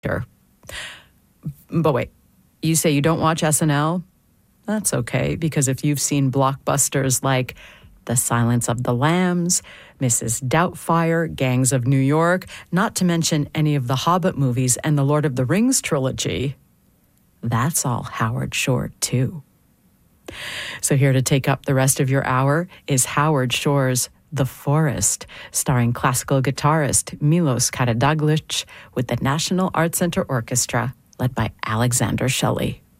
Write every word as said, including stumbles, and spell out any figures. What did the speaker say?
Sure. But wait, you say you don't watch S N L? That's okay, because if you've seen blockbusters like The Silence of the Lambs, Missus Doubtfire, Gangs of New York, not to mention any of the Hobbit movies and the Lord of the Rings trilogy, that's all Howard Shore, too. So here to take up the rest of your hour is Howard Shore's The Forest, starring classical guitarist Milos Karadaglic with the National Art Center Orchestra, led by Alexander Shelley.